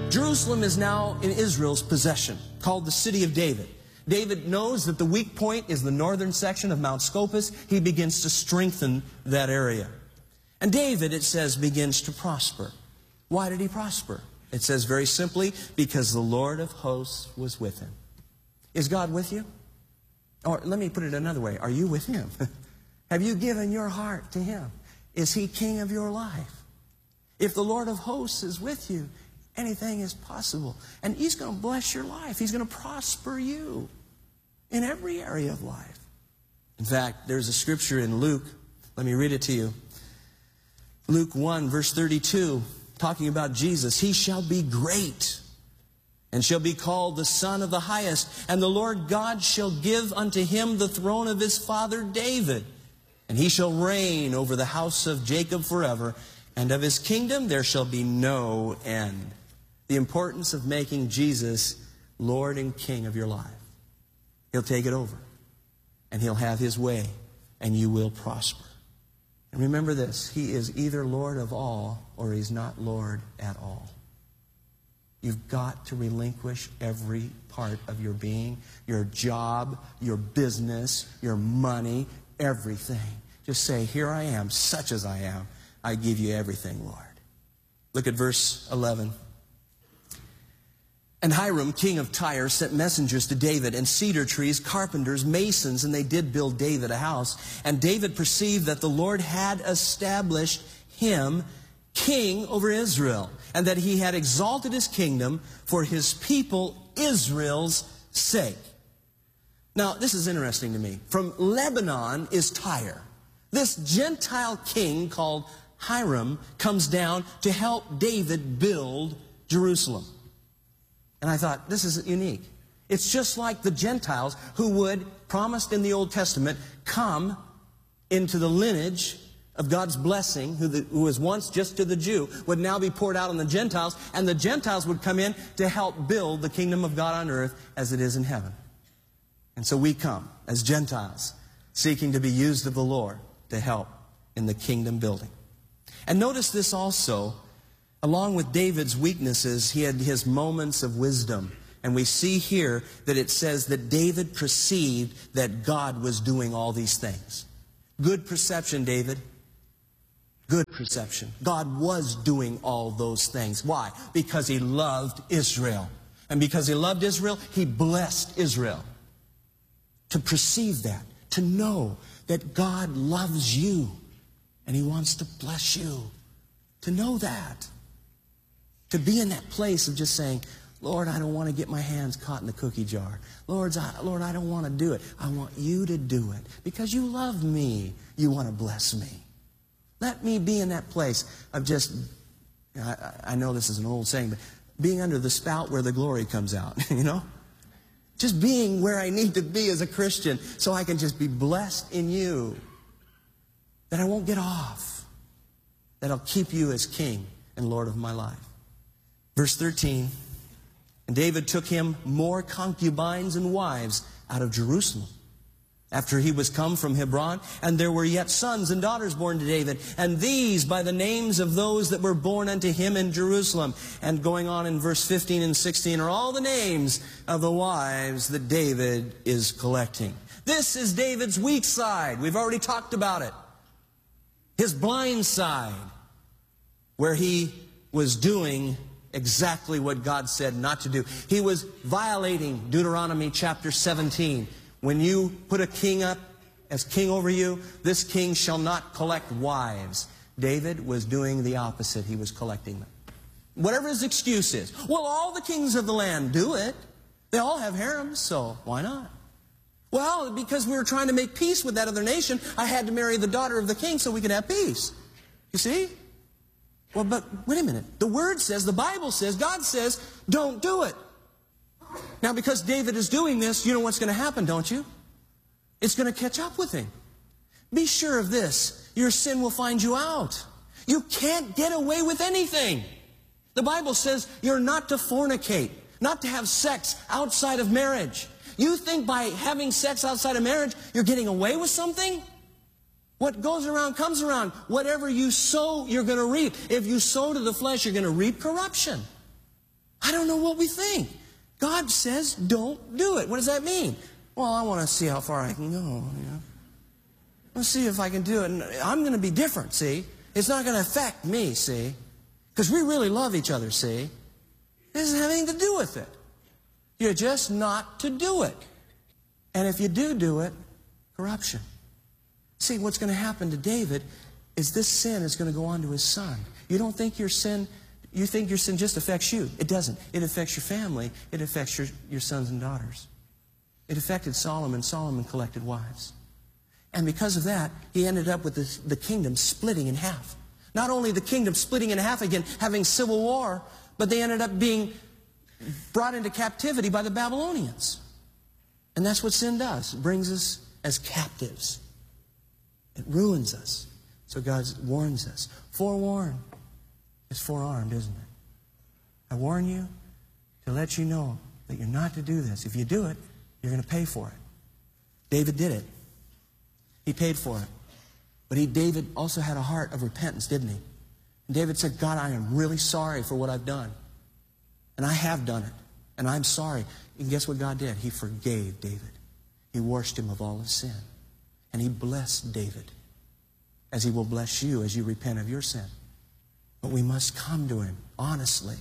Jerusalem is now in Israel's possession, called the City of David. David knows that the weak point is the northern section of Mount Scopus. He begins to strengthen that area. And David, it says, begins to prosper. Why did he prosper? It says very simply, because the Lord of hosts was with him. Is God with you? Or let me put it another way. Are you with Him? Have you given your heart to Him? Is He King of your life? If the Lord of hosts is with you, anything is possible. And He's going to bless your life. He's going to prosper you in every area of life. In fact, there's a scripture in Luke. Let me read it to you. Luke 1, verse 32, talking about Jesus. He shall be great, and shall be called the Son of the Highest. And the Lord God shall give unto Him the throne of His father David. And He shall reign over the house of Jacob forever. And of His kingdom there shall be no end. The importance of making Jesus Lord and King of your life. He'll take it over. And He'll have His way. And you will prosper. And remember this. He is either Lord of all, or He's not Lord at all. You've got to relinquish every part of your being. Your job, your business, your money, everything. Just say, here I am, such as I am. I give you everything, Lord. Look at verse 11. And Hiram, king of Tyre, sent messengers to David, and cedar trees, carpenters, masons, and they did build David a house. And David perceived that the Lord had established him king over Israel, and that He had exalted His kingdom for His people Israel's sake. Now, this is interesting to me. From Lebanon is Tyre. This Gentile king called Hiram comes down to help David build Jerusalem. And I thought, this is unique. It's just like the Gentiles who would, promised in the Old Testament, come into the lineage of God's blessing, who was once just to the Jew, would now be poured out on the Gentiles, and the Gentiles would come in to help build the kingdom of God on earth as it is in heaven. And so we come as Gentiles, seeking to be used of the Lord to help in the kingdom building. And notice this also, along with David's weaknesses, he had his moments of wisdom. And we see here that it says that David perceived that God was doing all these things. Good perception, David. Good perception. God was doing all those things. Why? Because He loved Israel. And because He loved Israel, He blessed Israel. To perceive that, to know that God loves you and He wants to bless you. To know that. To be in that place of just saying, Lord, I don't want to get my hands caught in the cookie jar. Lord, I don't want to do it. I want you to do it. Because you love me, you want to bless me. Let me be in that place of just, I know this is an old saying, but being under the spout where the glory comes out, you know? Just being where I need to be as a Christian so I can just be blessed in you. That I won't get off. That I'll keep you as King and Lord of my life. Verse 13, and David took him more concubines and wives out of Jerusalem, after he was come from Hebron, and there were yet sons and daughters born to David, and these by the names of those that were born unto him in Jerusalem. And going on in verse 15 and 16 are all the names of the wives that David is collecting. This is David's weak side. We've already talked about it. His blind side, where he was doing exactly what God said not to do. He was violating Deuteronomy chapter 17. When you put a king up as king over you, this king shall not collect wives. David was doing the opposite. He was collecting them. Whatever his excuse is. Well, all the kings of the land do it. They all have harems, so why not? Well, because we were trying to make peace with that other nation, I had to marry the daughter of the king so we could have peace. You see? Well, but wait a minute. The Word says, the Bible says, God says, don't do it. Now, because David is doing this, you know what's going to happen, don't you? It's going to catch up with him. Be sure of this. Your sin will find you out. You can't get away with anything. The Bible says you're not to fornicate, not to have sex outside of marriage. You think by having sex outside of marriage, you're getting away with something? What goes around comes around. Whatever you sow, you're going to reap. If you sow to the flesh, you're going to reap corruption. don't know what we think. God says, don't do it. What does that mean? Well, I want to see how far I can go. You know? Let's see if I can do it. And I'm going to be different, see? It's not going to affect me, see? Because we really love each other, see? It doesn't have anything to do with it. You're just not to do it. And if you do it, corruption. See, what's going to happen to David is this sin is going to go on to his son. You don't think your sin, you think your sin just affects you. It doesn't. It affects your family. It affects your sons and daughters. It affected Solomon. Solomon collected wives. And because of that, he ended up with the kingdom splitting in half. Not only the kingdom splitting in half again, having civil war, but they ended up being brought into captivity by the Babylonians. And that's what sin does. It brings us as captives. It ruins us. So God warns us. Forewarned is forearmed, isn't it? I warn you to let you know that you're not to do this. If you do it, you're going to pay for it. David did it. He paid for it. But David also had a heart of repentance, didn't he? And David said, God, I am really sorry for what I've done. And I have done it. And I'm sorry. And guess what God did? He forgave David. He washed him of all his sin. And he blessed David, as he will bless you as you repent of your sin. But we must come to him honestly,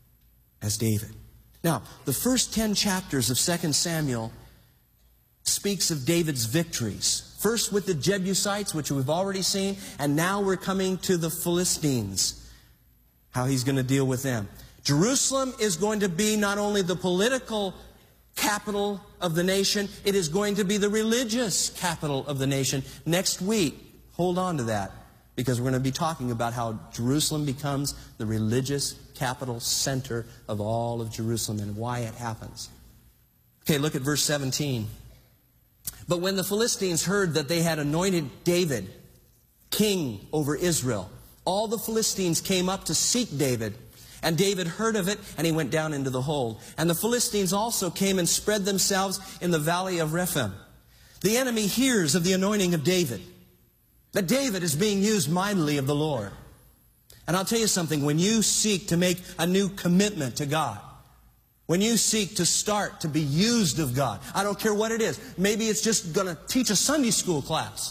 as David. Now, the first 10 chapters of 2 Samuel speaks of David's victories. First with the Jebusites, which we've already seen, and now we're coming to the Philistines, how he's going to deal with them. Jerusalem is going to be not only the political capital of the nation, it is going to be the religious capital of the nation. Next week, hold on to that, because we're going to be talking about how Jerusalem becomes the religious capital center of all of Jerusalem and why it happens. Okay, look at verse 17. But when the Philistines heard that they had anointed David king over Israel, all the Philistines came up to seek David. And David heard of it, and he went down into the hold. And the Philistines also came and spread themselves in the valley of Rephaim. The enemy hears of the anointing of David, that David is being used mightily of the Lord. And I'll tell you something, when you seek to make a new commitment to God, when you seek to start to be used of God, I don't care what it is. Maybe it's just going to teach a Sunday school class.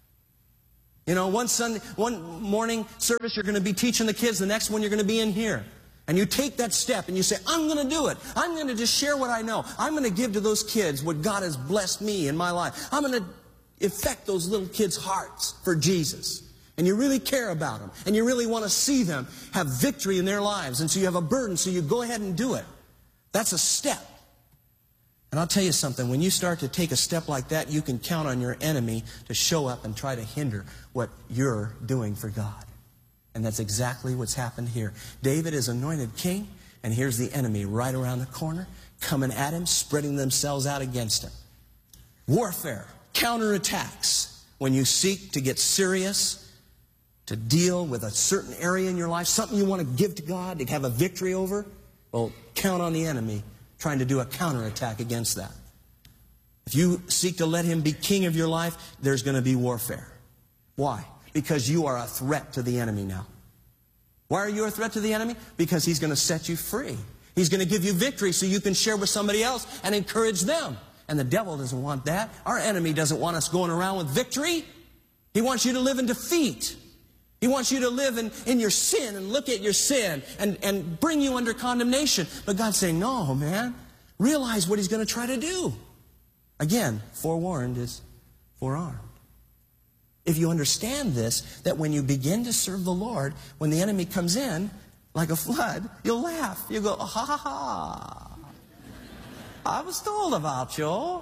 You know, one morning service you're going to be teaching the kids, the next one you're going to be in here. And you take that step and you say, I'm going to do it. I'm going to just share what I know. I'm going to give to those kids what God has blessed me in my life. I'm going to affect those little kids' hearts for Jesus. And you really care about them. And you really want to see them have victory in their lives. And so you have a burden, so you go ahead and do it. That's a step. And I'll tell you something, when you start to take a step like that, you can count on your enemy to show up and try to hinder what you're doing for God. And that's exactly what's happened here. David is anointed king, and here's the enemy right around the corner, coming at him, spreading themselves out against him. Warfare, counterattacks. When you seek to get serious, to deal with a certain area in your life, something you want to give to God, to have a victory over, well, count on the enemy trying to do a counterattack against that. If you seek to let him be king of your life, there's going to be warfare. Why? Because you are a threat to the enemy now. Why are you a threat to the enemy? Because he's going to set you free. He's going to give you victory so you can share with somebody else and encourage them. And the devil doesn't want that. Our enemy doesn't want us going around with victory. He wants you to live in defeat. He wants you to live in your sin and look at your sin and bring you under condemnation. But God's saying, no, man. Realize what he's going to try to do. Again, forewarned is forearmed. If you understand this, that when you begin to serve the Lord, when the enemy comes in like a flood, you'll laugh. You'll go, ha ha ha. I was told about you.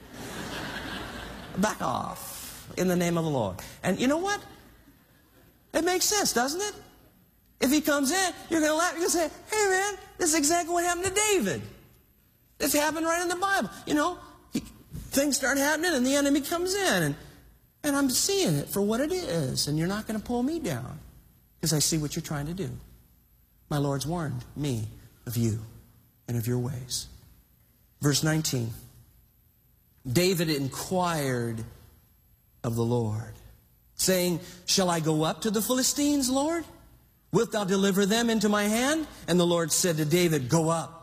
Back off in the name of the Lord. And you know what? It makes sense, doesn't it? If he comes in, you're going to laugh. You're going to say, hey man, this is exactly what happened to David. This happened right in the Bible. You know, things start happening and the enemy comes in. And I'm seeing it for what it is. And you're not going to pull me down because I see what you're trying to do. My Lord's warned me of you and of your ways. Verse 19. David inquired of the Lord, saying, shall I go up to the Philistines, Lord? Wilt thou deliver them into my hand? And the Lord said to David, go up,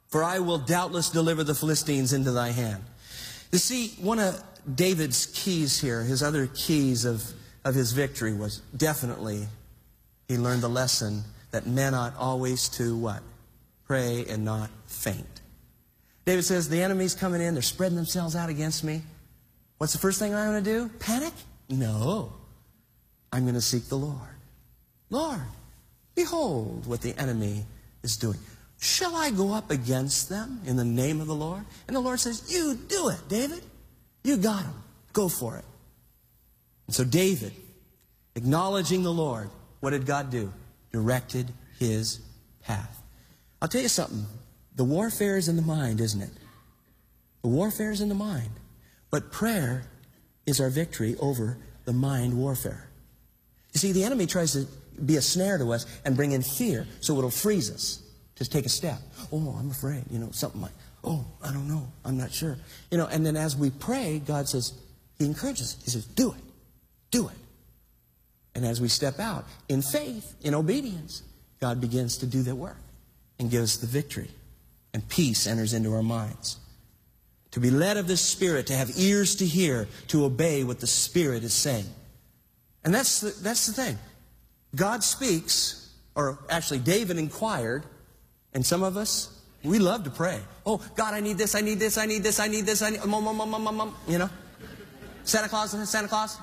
for I will doubtless deliver the Philistines into thy hand. You see, one of David's keys here, his other keys of his victory was definitely he learned the lesson that men ought always to what? Pray and not faint. David says, the enemy's coming in, they're spreading themselves out against me. What's the first thing I'm going to do? Panic? No. I'm going to seek the Lord. Lord, behold what the enemy is doing. Shall I go up against them in the name of the Lord? And the Lord says, you do it, David. You got him. Go for it. And so David, acknowledging the Lord, what did God do? Directed his path. I'll tell you something. The warfare is in the mind, isn't it? The warfare is in the mind. But prayer is our victory over the mind warfare. You see, the enemy tries to be a snare to us and bring in fear so it'll freeze us. Just take a step. Oh, I'm afraid. Something like, oh, I don't know. I'm not sure. And then as we pray, God says, he encourages us. He says, do it. Do it. And as we step out in faith, in obedience, God begins to do that work and gives us the victory. And peace enters into our minds. To be led of the Spirit, to have ears to hear, to obey what the Spirit is saying. And that's the thing. God speaks, or actually David inquired, and some of us, we love to pray. Oh, God, I need this, I need this, I need this, I need this, I need... Santa Claus, Santa Claus?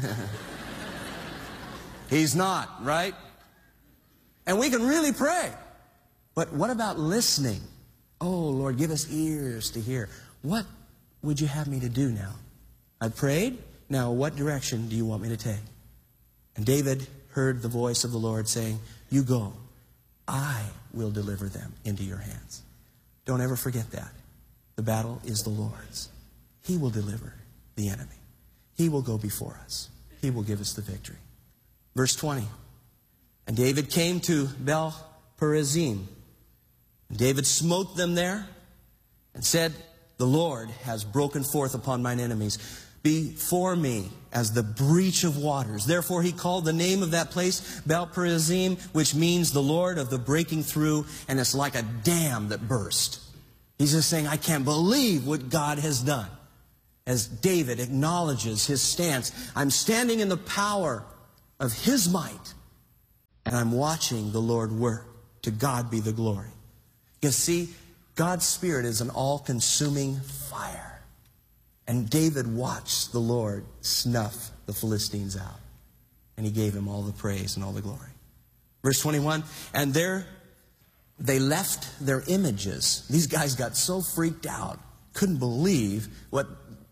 He's not, right? And we can really pray. But what about listening? Oh, Lord, give us ears to hear. What would you have me to do now? I prayed. Now, what direction do you want me to take? And David heard the voice of the Lord saying, you go. I will deliver them into your hands. Don't ever forget that. The battle is the Lord's. He will deliver the enemy. He will go before us. He will give us the victory. Verse 20. And David came to Baal-perazim. And David smote them there and said, the Lord has broken forth upon mine enemies before me as the breach of waters. Therefore he called the name of that place Baal-perazim, which means the Lord of the breaking through, and it's like a dam that burst. He's just saying, I can't believe what God has done. As David acknowledges his stance, I'm standing in the power of his might, and I'm watching the Lord work. To God be the glory. You see, God's Spirit is an all-consuming fire. And David watched the Lord snuff the Philistines out. And he gave him all the praise and all the glory. Verse 21, and there they left their images. These guys got so freaked out, couldn't believe what,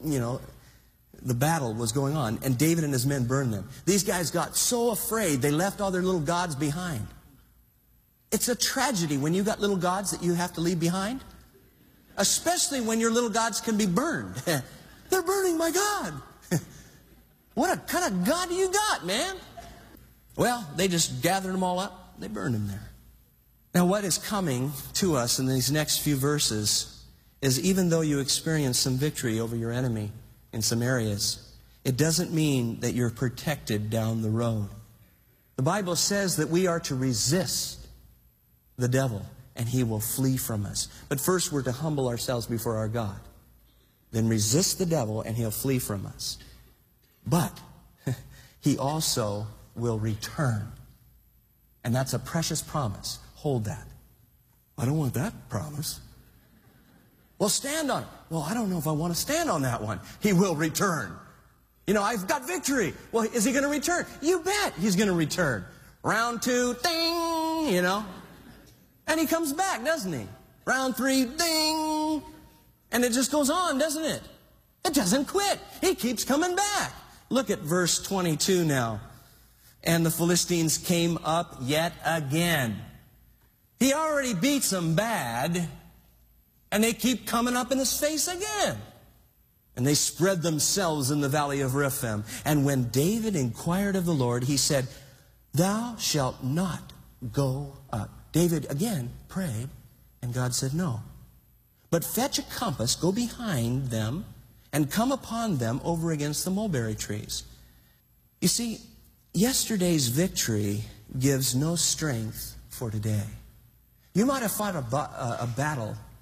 the battle was going on. And David and his men burned them. These guys got so afraid, they left all their little gods behind. It's a tragedy when you got little gods that you have to leave behind. Especially when your little gods can be burned. They're burning my God. What a kind of God you got, man? Well, they just gathered them all up. They burned them there. Now, what is coming to us in these next few verses is even though you experience some victory over your enemy in some areas, it doesn't mean that you're protected down the road. The Bible says that we are to resist the devil, and he will flee from us. But first, we're to humble ourselves before our God. Then resist the devil, and he'll flee from us. But he also will return. And that's a precious promise. Hold that. I don't want that promise. Well, stand on it. Well, I don't know if I want to stand on that one. He will return. I've got victory. Well, is he going to return? You bet he's going to return. Round 2, ding, And he comes back, doesn't he? Round 3, ding. And it just goes on, doesn't it? It doesn't quit. He keeps coming back. Look at verse 22 now. And the Philistines came up yet again. He already beats them bad, and they keep coming up in his face again. And they spread themselves in the valley of Rephaim. And when David inquired of the Lord, he said, thou shalt not go up. David again prayed, and God said, no. But fetch a compass, go behind them, and come upon them over against the mulberry trees. You see, yesterday's victory gives no strength for today. You might have fought a battle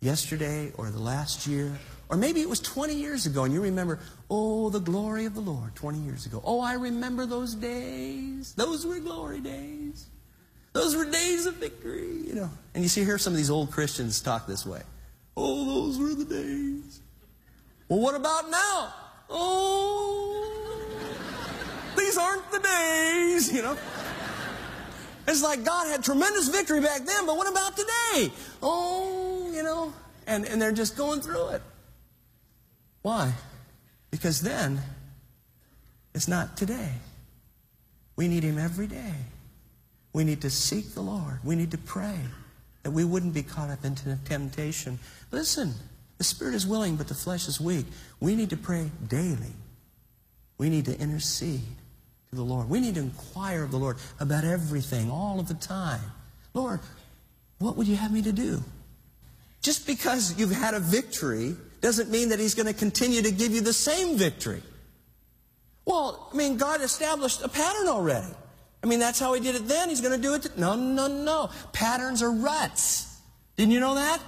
yesterday or the last year, or maybe it was 20 years ago and you remember, oh, the glory of the Lord 20 years ago. Oh, I remember those days. Those were glory days. Those were days of victory, you know. And you hear some of these old Christians talk this way. Oh, those were the days. Well, what about now? Oh, these aren't the days, you know. It's like God had tremendous victory back then, but what about today? Oh, you know, and they're just going through it. Why? Because then it's not today. We need Him every day. We need to seek the Lord. We need to pray that we wouldn't be caught up into temptation. Listen, the spirit is willing, but the flesh is weak. We need to pray daily. We need to intercede to the Lord. We need to inquire of the Lord about everything, all of the time. Lord, what would you have me to do? Just because you've had a victory doesn't mean that He's going to continue to give you the same victory. Well, I mean, God established a pattern already. I mean, that's how He did it then. He's going to do it. No. Patterns are ruts. Didn't you know that?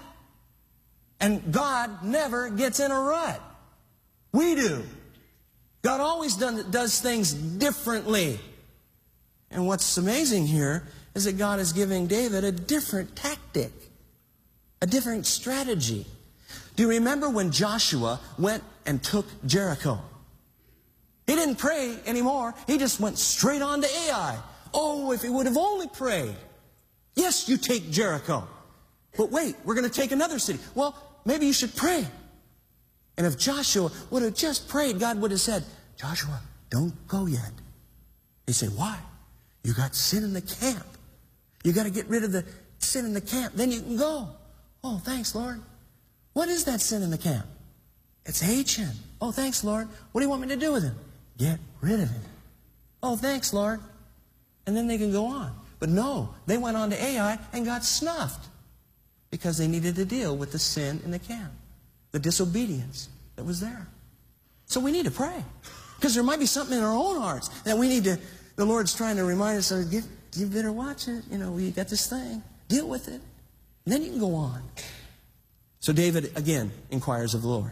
And God never gets in a rut. We do. God always does things differently. And what's amazing here is that God is giving David a different tactic, a different strategy. Do you remember when Joshua went and took Jericho? He didn't pray anymore. He just went straight on to Ai. Oh, if he would have only prayed. Yes, you take Jericho. But wait, we're going to take another city. Well, maybe you should pray. And if Joshua would have just prayed, God would have said, Joshua, don't go yet. He said, why? You got sin in the camp. You got to get rid of the sin in the camp. Then you can go. Oh, thanks, Lord. What is that sin in the camp? It's Achan. Oh, thanks, Lord. What do you want me to do with him? Get rid of him. Oh, thanks, Lord. And then they can go on. But no, they went on to Ai and got snuffed because they needed to deal with the sin in the camp, the disobedience that was there. So we need to pray because there might be something in our own hearts that we need to, the Lord's trying to remind us of, you better watch it. You know, we got this thing. Deal with it. And then you can go on. So David, again, inquires of the Lord.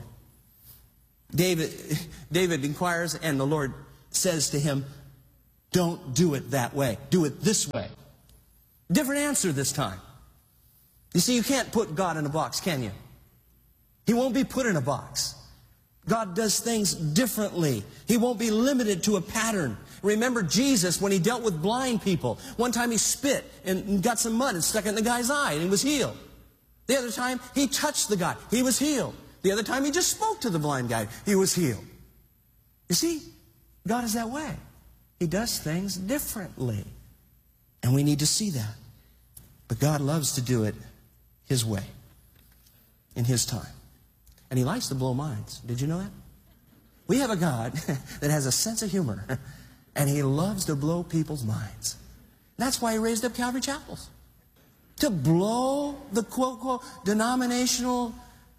David inquires, and the Lord says to him, don't do it that way. Do it this way. Different answer this time. You see, you can't put God in a box, can you? He won't be put in a box. God does things differently. He won't be limited to a pattern. Remember Jesus when He dealt with blind people. One time He spit and got some mud and stuck it in the guy's eye and he was healed. The other time He touched the guy. He was healed. The other time He just spoke to the blind guy. He was healed. You see, God is that way. He does things differently. And we need to see that. But God loves to do it His way, in His time. And He likes to blow minds. Did you know that? We have a God that has a sense of humor. And He loves to blow people's minds. That's why He raised up Calvary Chapels. To blow the quote-unquote denominational,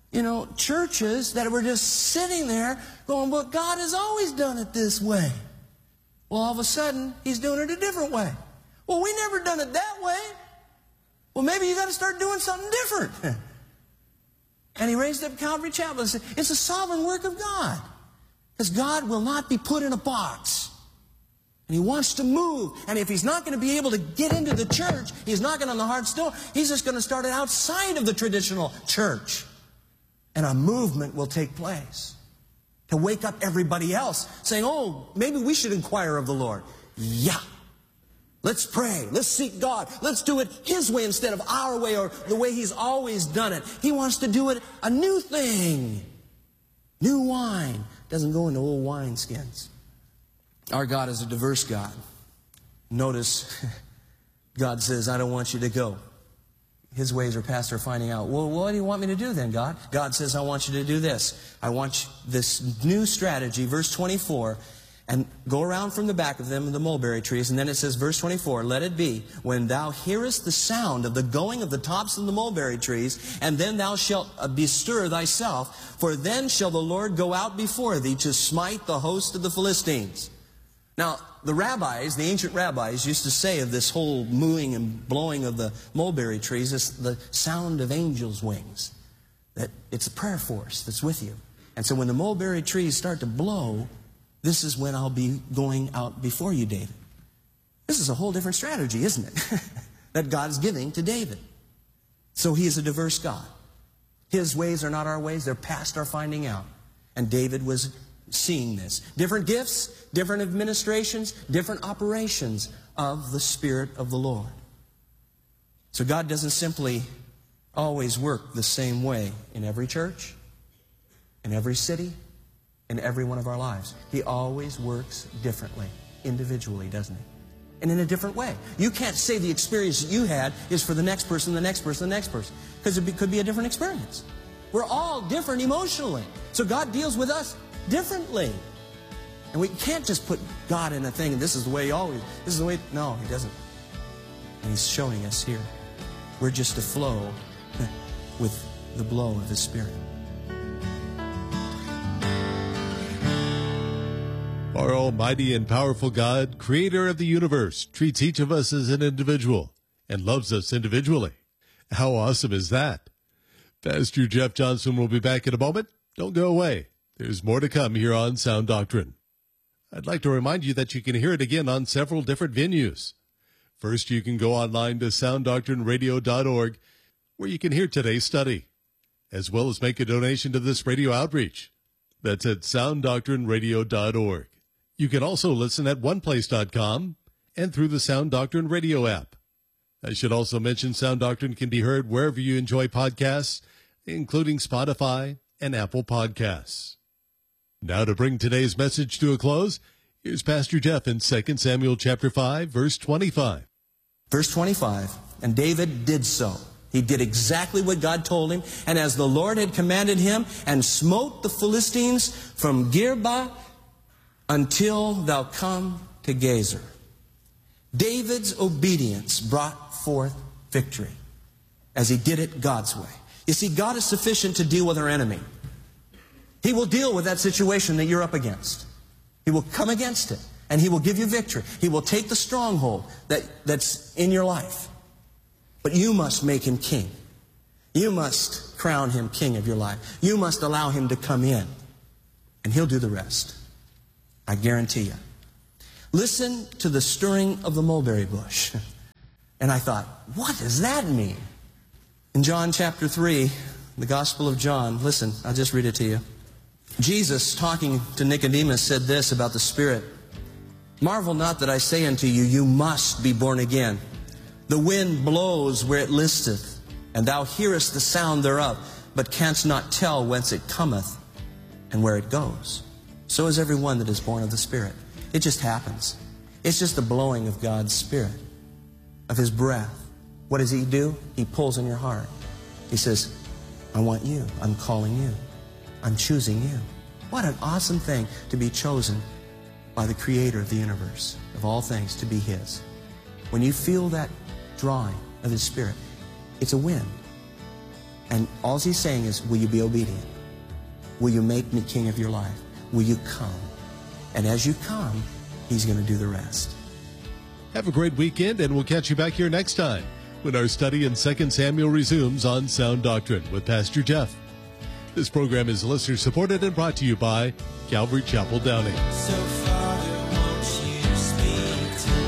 churches that were just sitting there going, well, God has always done it this way. Well, all of a sudden, He's doing it a different way. Well, we never done it that way. Well, maybe you got to start doing something different. And He raised up Calvary Chapel and said, it's a sovereign work of God. Because God will not be put in a box. And He wants to move. And if He's not going to be able to get into the church, He's knocking on the heart's door, He's just going to start it outside of the traditional church. And a movement will take place to wake up everybody else, saying, oh, maybe we should inquire of the Lord. Yeah. Let's pray. Let's seek God. Let's do it His way instead of our way or the way He's always done it. He wants to do it a new thing. New wine. Doesn't go into old wineskins. Our God is a diverse God. Notice, God says, I don't want you to go. His ways are past our finding out. Well, what do you want me to do then, God? God says, I want you to do this. I want this new strategy, verse 24, and go around from the back of them the mulberry trees. And then it says, verse 24, let it be, when thou hearest the sound of the going of the tops of the mulberry trees, and then thou shalt bestir thyself, for then shall the Lord go out before thee to smite the host of the Philistines. Now, the ancient rabbis, used to say of this whole mooing and blowing of the mulberry trees, it's the sound of angels' wings. that it's a prayer force that's with you. And so when the mulberry trees start to blow, this is when I'll be going out before you, David. This is a whole different strategy, isn't it? That God's giving to David. So he is a diverse God. His ways are not our ways. They're past our finding out. And David was seeing this. Different gifts, different administrations, different operations of the Spirit of the Lord. So God doesn't simply always work the same way in every church, in every city, in every one of our lives. He always works differently, individually, doesn't he? And in a different way. You can't say the experience that you had is for the next person, the next person, the next person. Because it could be a different experience. We're all different emotionally. So God deals with us differently. And we can't just put God in a thing, and this is the way he always, this is the way, no, he doesn't. And he's showing us here. We're just to flow with the blow of his Spirit. Our almighty and powerful God, creator of the universe, treats each of us as an individual and loves us individually. How awesome is that? Pastor Jeff Johnson will be back in a moment. Don't go away. There's more to come here on Sound Doctrine. I'd like to remind you that you can hear it again on several different venues. First, you can go online to sounddoctrineradio.org, where you can hear today's study, as well as make a donation to this radio outreach. That's at sounddoctrineradio.org. You can also listen at oneplace.com and through the Sound Doctrine radio app. I should also mention Sound Doctrine can be heard wherever you enjoy podcasts, including Spotify and Apple Podcasts. Now to bring today's message to a close, here's Pastor Jeff in 2 Samuel chapter 5, verse 25. Verse 25, and David did so. He did exactly what God told him, and as the Lord had commanded him, and smote the Philistines from Girbah until thou come to Gezer. David's obedience brought forth victory, as he did it God's way. You see, God is sufficient to deal with our enemy. He will deal with that situation that you're up against. He will come against it, and he will give you victory. He will take the stronghold that's in your life. But you must make him king. You must crown him king of your life. You must allow him to come in, and he'll do the rest. I guarantee you. Listen to the stirring of the mulberry bush. And I thought, what does that mean? In John chapter 3, the Gospel of John, listen, I'll just read it to you. Jesus, talking to Nicodemus, said this about the Spirit. Marvel not that I say unto you, you must be born again. The wind blows where it listeth, and thou hearest the sound thereof, but canst not tell whence it cometh and where it goes. So is every one that is born of the Spirit. It just happens. It's just the blowing of God's Spirit, of his breath. What does he do? He pulls in your heart. He says, I want you. I'm calling you. I'm choosing you. What an awesome thing to be chosen by the Creator of the universe, of all things, to be his. When you feel that drawing of his Spirit, it's a wind. And all he's saying is, will you be obedient? Will you make me king of your life? Will you come? And as you come, he's going to do the rest. Have a great weekend, and we'll catch you back here next time when our study in 2 Samuel resumes on Sound Doctrine with Pastor Jeff. This program is listener-supported and brought to you by Calvary Chapel Downing. So Father, won't you speak to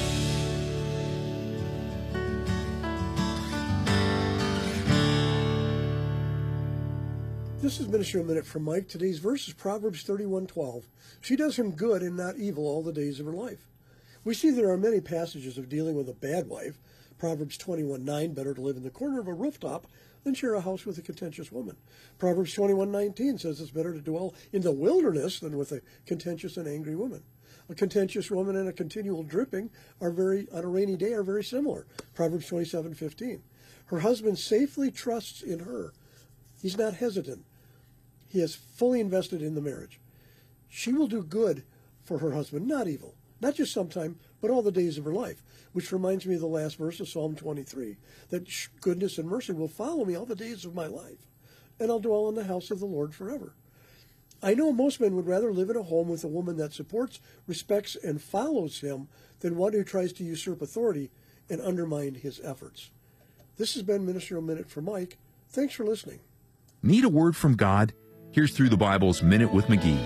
This is Ministry a Minute from Mike. Today's verse is Proverbs 31:12. She does him good and not evil all the days of her life. We see there are many passages of dealing with a bad wife. Proverbs 21:9, better to live in the corner of a rooftop than share a house with a contentious woman. Proverbs 21:19 says it's better to dwell in the wilderness than with a contentious and angry woman. A contentious woman and a continual dripping on a rainy day are very similar. Proverbs 27:15. Her husband safely trusts in her. He's not hesitant. He has fully invested in the marriage. She will do good for her husband, not evil. Not just sometime, but all the days of her life. Which reminds me of the last verse of Psalm 23, that goodness and mercy will follow me all the days of my life, and I'll dwell in the house of the Lord forever. I know most men would rather live in a home with a woman that supports, respects, and follows him than one who tries to usurp authority and undermine his efforts. This has been Ministerial Minute for Mike. Thanks for listening. Need a word from God? Here's Through the Bible's Minute with McGee.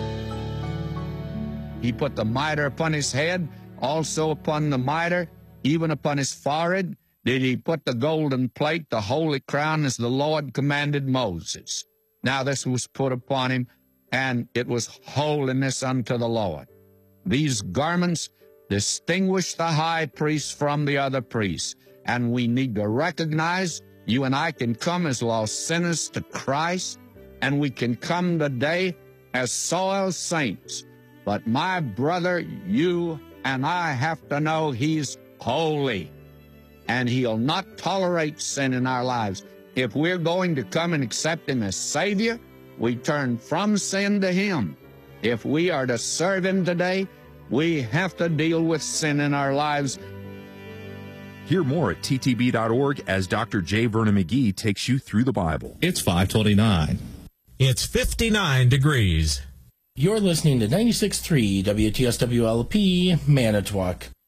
He put the mitre upon his head, also upon the mitre, even upon his forehead, did he put the golden plate, the holy crown, as the Lord commanded Moses. Now this was put upon him, and it was holiness unto the Lord. These garments distinguish the high priest from the other priests, and we need to recognize you and I can come as lost sinners to Christ, and we can come today as soiled saints. But my brother, you and I have to know He's holy, and He'll not tolerate sin in our lives. If we're going to come and accept Him as Savior, we turn from sin to Him. If we are to serve Him today, we have to deal with sin in our lives. Hear more at ttb.org as Dr. J. Vernon McGee takes you through the Bible. It's 5:29. It's 59 degrees. You're listening to 96.3 WTSWLP Manitowoc.